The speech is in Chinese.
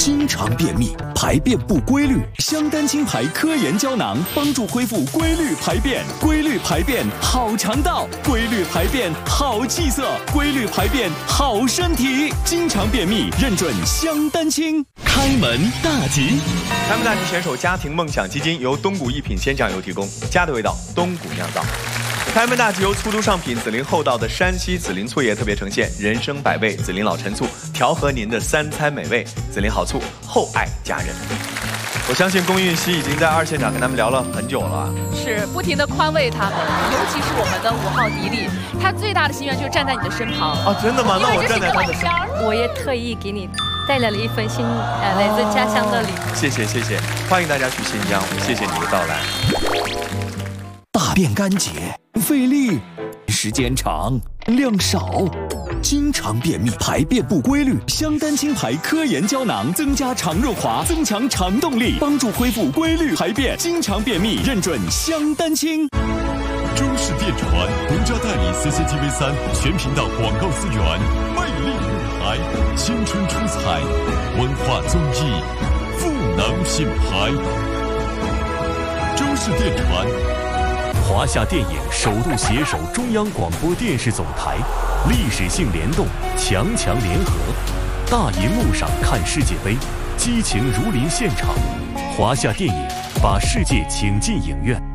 经常便秘，排便不规律，香丹青牌科研胶囊帮助恢复规律排便，规律排便好肠道，规律排便好气色，规律排便好身体。经常便秘认准香丹青。开门大吉， 开门大吉选手家庭梦想基金由东谷一品鲜酱油提供，家的味道，东谷酿造。开门大吉由粗都上品紫林厚道的山西紫林醋业特别呈现，人生百味紫林老陈醋，调和您的三餐美味。紫林好醋，厚爱家人。我相信龚韵希已经在二现场跟他们聊了很久了， 是不停的宽慰他们，尤其是我们的5号迪丽，他最大的心愿就是站在你的身旁。 啊，真的吗？那我站在他的身旁。 我也特意给你带来了一份来自家乡的礼物。 谢谢谢谢，欢迎大家去新疆，谢谢你的到来。 大便干结，费力，时间长，量少。经常便秘，排便不规律，香丹青牌科研胶囊增加肠润滑，增强肠动力，帮助恢复规律排便。经常便秘认准香丹青。 中视电传独家代理 CCTV3全频道广告资源，魅力舞台，青春出彩，文化综艺，赋能品牌。中视电传。 华夏电影首度携手中央广播电视总台，历史性联动，强联合。大银幕上看世界杯，激情如临现场。华夏电影把世界请进影院。